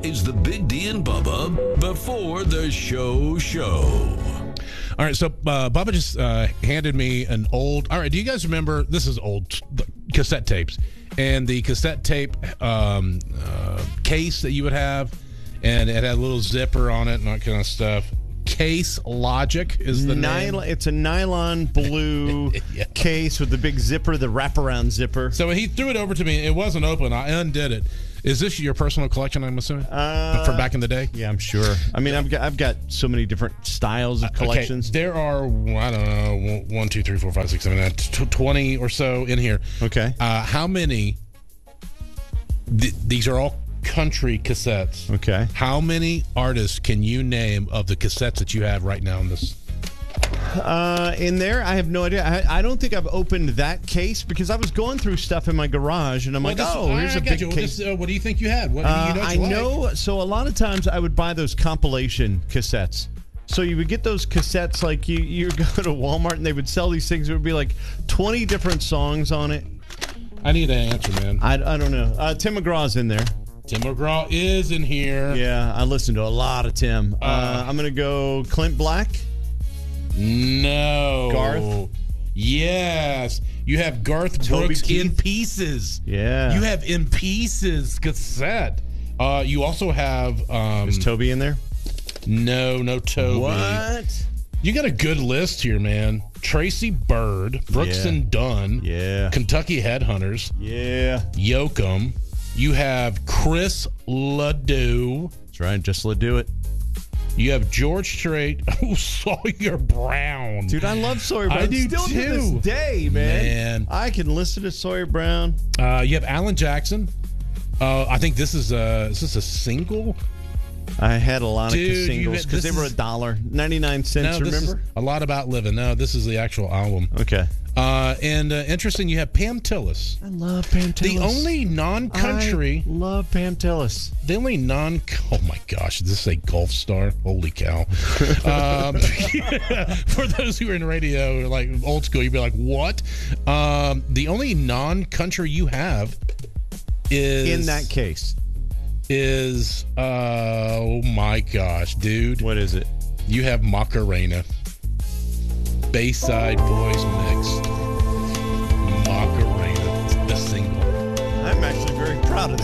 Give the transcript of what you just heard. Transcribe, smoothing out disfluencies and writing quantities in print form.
is the Big D and Bubba before the show. All right, so Bubba just handed me an old... All right, do you guys remember... This is old cassette tapes. And the cassette tape case that you would have, and it had a little zipper on it and that kind of stuff. Case Logic is the name. It's a nylon blue case with the big zipper, the wraparound zipper. So he threw it over to me. It wasn't open. I undid it. Is this your personal collection, I'm assuming? From back in the day? Yeah, I'm sure. I mean, I've got so many different styles of collections. Okay. There are, I don't know, 1, 2, 3, 4, 5, 6, 7, 8, 20 or so in here. Okay. How many... these are all country cassettes. Okay. How many artists can you name of the cassettes that you have right now in this? In there, I have no idea. I don't think I've opened that case because I was going through stuff in my garage and I'm here's a big case. What do you think you had? What do I know. So a lot of times I would buy those compilation cassettes. So you would get those cassettes like you go to Walmart and they would sell these things. It would be like 20 different songs on it. I need an answer, man. I don't know. Tim McGraw's in there. Tim McGraw is in here. Yeah, I listen to a lot of Tim. I'm going to go Clint Black. No. Garth? Yes. You have Garth Brooks In Pieces. Yeah. You have In Pieces cassette. You also have... is Toby in there? No Toby. What? You got a good list here, man. Tracy Byrd, Brooks and Dunn. Yeah. Kentucky Headhunters. Yeah. Yoakum. You have Chris Ledoux. That's right. Just Ledoux it. You have George Strait. Oh, Sawyer Brown. Dude, I love Sawyer Brown. I do still too. To this day, man. I can listen to Sawyer Brown. You have Alan Jackson. I think this is a single. I had a lot of singles because they were $1.99. Remember? Is A Lot About Living. No, this is the actual album. Okay. And interesting, you have Pam Tillis. I love Pam Tillis. The only non-country. I love Pam Tillis. The only oh my gosh, is this a golf star? Holy cow. For those who are in radio, like old school, you'd be like, what? The only non-country you have is... In that case. Is, oh my gosh, dude. What is it? You have Macarena. Bayside voice mix. Macarena, the single. I'm actually very proud of that.